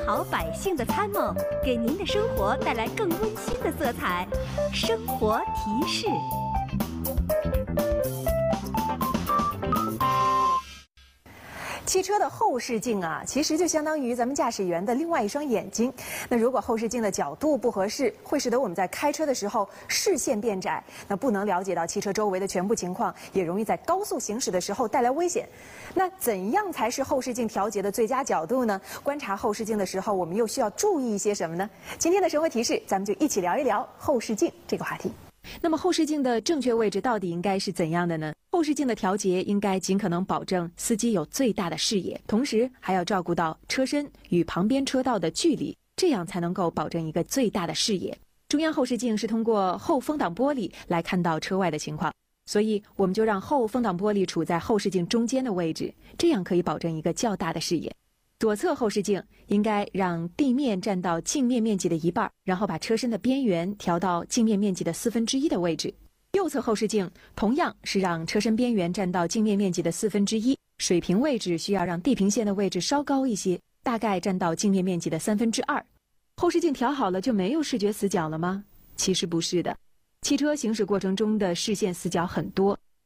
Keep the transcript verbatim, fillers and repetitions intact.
好百姓的参谋，给您的生活带来更温馨的色彩。生活提示。 汽车的后视镜啊，其实就相当于咱们驾驶员的另外一双眼睛。那如果后视镜的角度不合适，会使得我们在开车的时候视线变窄，那不能了解到汽车周围的全部情况，也容易在高速行驶的时候带来危险。那怎样才是后视镜调节的最佳角度呢？观察后视镜的时候，我们又需要注意一些什么呢？今天的生活提示，咱们就一起聊一聊后视镜这个话题。那么后视镜的正确位置到底应该是怎样的呢？后视镜的调节应该尽可能保证司机有最大的视野，同时还要照顾到车身与旁边车道的距离，这样才能够保证一个最大的视野。中央后视镜是通过后风挡玻璃来看到车外的情况，所以我们就让后风挡玻璃处在后视镜中间的位置，这样可以保证一个较大的视野。左侧后视镜应该让地面占到镜面面积的一半，然后把车身的边缘调到镜面面积的四分之一的位置。右侧后视镜同样是让车身边缘占到镜面面积的四分之一，水平位置需要让地平线的位置稍高一些，大概占到镜面面积的三分之二。后视镜调好了就没有视觉死角了吗？其实不是的。汽车行驶过程中的视线死角很多，